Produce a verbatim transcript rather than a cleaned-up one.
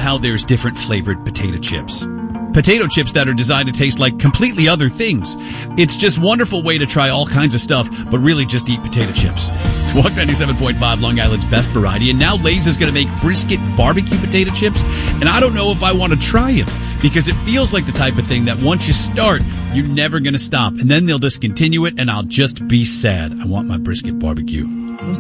how there's different flavored potato chips. Potato chips that are designed to taste like completely other things. It's just a wonderful way to try all kinds of stuff, but really just eat potato chips. It's Walk ninety-seven point five, Long Island's best variety, and now Lay's is going to make brisket barbecue potato chips, and I don't know if I want to try them, because it feels like the type of thing that once you start, you're never going to stop, and then they'll discontinue it, and I'll just be sad. I want my brisket barbecue.